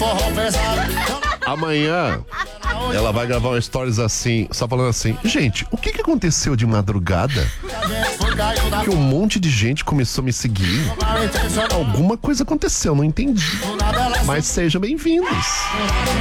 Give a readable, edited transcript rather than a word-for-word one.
Amanhã ela vai gravar um stories assim, só falando assim: gente, o que aconteceu de madrugada? Que um monte de gente começou a me seguir. Alguma coisa aconteceu, não entendi. Mas sejam bem-vindos.